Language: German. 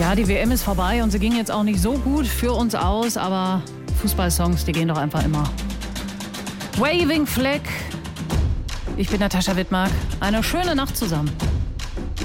Ja, die WM ist vorbei und sie ging jetzt auch nicht so gut für uns aus, aber Fußballsongs, die gehen doch einfach immer. Waving Flag. Ich bin Natascha Wittmark. Eine schöne Nacht zusammen.